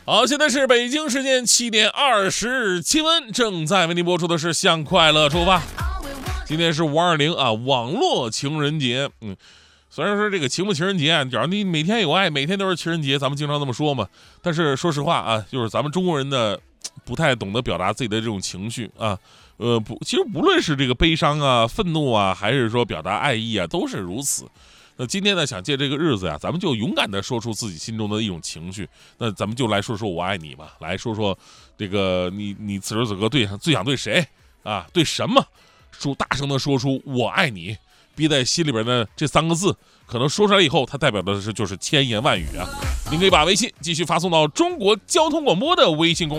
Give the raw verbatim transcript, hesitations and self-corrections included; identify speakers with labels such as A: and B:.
A: 好，现在是北京时间七点二十七分，正在为您播出的是向快乐出发。今天是五二零啊，网络情人节。嗯，虽然说这个情不情人节啊，只要你每天有爱，每天都是情人节，咱们经常这么说嘛。但是说实话啊，就是咱们中国人呢，不太懂得表达自己的这种情绪啊。呃，不，其实不论是这个悲伤啊、愤怒啊，还是说表达爱意啊，都是如此。那今天呢，想借这个日子呀，咱们就勇敢地说出自己心中的一种情绪。那咱们就来说说我爱你吧，来说说这个你你此时此刻对最想对谁啊？对什么？说大声地说出我爱你，憋在心里边的这三个字，可能说出来以后，它代表的是就是千言万语啊。您可以把微信继续发送到中国交通广播的微信公。